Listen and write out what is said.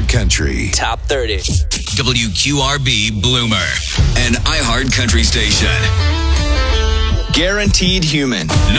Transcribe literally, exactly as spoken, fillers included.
Country. Top thirty. W Q R B Bloomer, an iHeart Country station. Guaranteed Human.